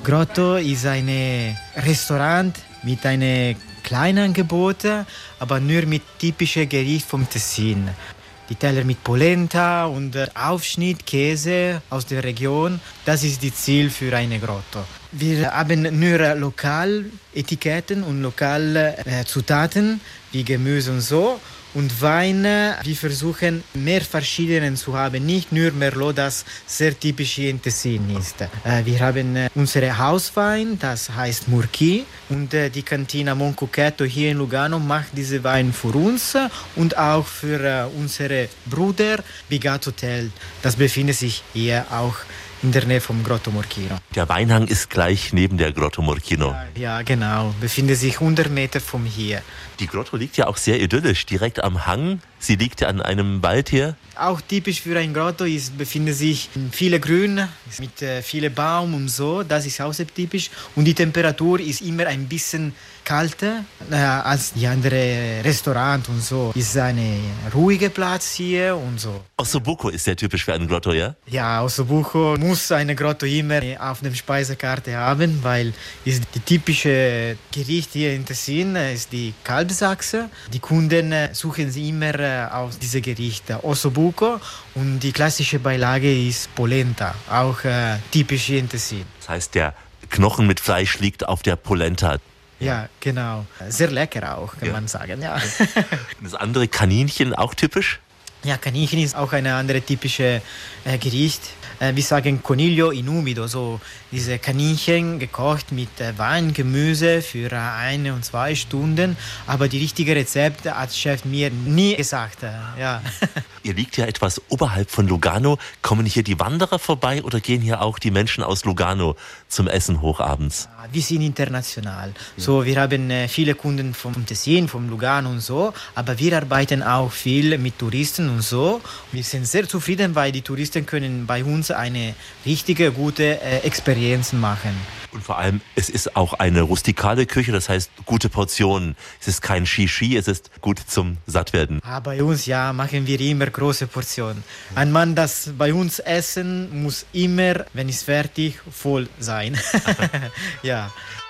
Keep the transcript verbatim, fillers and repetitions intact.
Grotto ist ein Restaurant mit einem kleinen Angebot, aber nur mit typischen Gerichten vom Tessin. Die Teller mit Polenta und Aufschnitt, Käse aus der Region, das ist das Ziel für eine Grotto. Wir haben nur Lokaletiketten und lokale äh, Zutaten wie Gemüse und so. Und Wein, wir versuchen mehr verschiedene zu haben, nicht nur Merlot, das sehr typisch hier in Tessin ist. Äh, wir haben äh, unsere Hauswein, das heißt Murchi, und äh, die Cantina Moncucchetto hier in Lugano macht diese Wein für uns und auch für äh, unsere Brüder Bigat Hotel. Das befindet sich hier auch in der Nähe vom Grotto Murchino. Der Weinhang ist gleich neben der Grotto Murchino. Ja, genau. Befindet sich hundert Meter von hier. Die Grotto liegt ja auch sehr idyllisch, direkt am Hang. Sie liegt ja an einem Wald hier. Auch typisch für ein Grotto ist, befindet sich viele Grün mit äh, vielen Baum und so. Das ist auch sehr typisch. Und die Temperatur ist immer ein bisschen kälter äh, als die anderen Restaurants und so. Ist ein ruhiger Platz hier und so. Ossobuco ist sehr typisch für ein Grotto, ja? Ja, Ossobuco muss eine Grotto immer auf der Speisekarte haben, weil ist die typische Gericht hier in Tessin ist die Kalbsachse. Die Kunden suchen sie immer aus diesem Gericht Ossobuco und die klassische Beilage ist Polenta, auch äh, typisch hier in Tessin. Das heißt, der Knochen mit Fleisch liegt auf der Polenta. Ja, genau. Sehr lecker auch, kann ja. man sagen. Ja. Das andere Kaninchen auch typisch? Ja, Kaninchen ist auch eine andere typische äh, Gericht. Äh, wir sagen Coniglio in umido, so diese Kaninchen gekocht mit äh, Wein, Gemüse für äh, eine und zwei Stunden. Aber die richtige Rezepte hat Chef mir nie gesagt. Äh, ja. Ihr liegt ja etwas oberhalb von Lugano. Kommen hier die Wanderer vorbei oder gehen hier auch die Menschen aus Lugano zum Essen hochabends? Wir sind international. Ja. So, wir haben äh, viele Kunden vom Tessin, vom Lugano und so. Aber wir arbeiten auch viel mit Touristen und so. Wir sind sehr zufrieden, weil die Touristen können bei uns eine richtige, gute äh, Experience machen. Und vor allem, es ist auch eine rustikale Küche, das heißt gute Portionen. Es ist kein Shishi, es ist gut zum Sattwerden. Ah, bei uns, ja, machen wir immer große Portionen. Ein Mann, das bei uns essen, muss immer, wenn es fertig, voll sein. Ja.